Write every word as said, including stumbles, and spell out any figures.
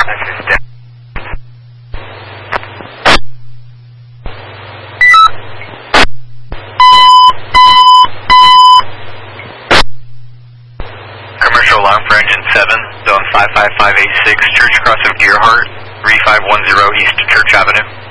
Commercial alarm for engine seven, zone five five five eight six, Church Cross of Gearhart, three five one zero East Church Avenue.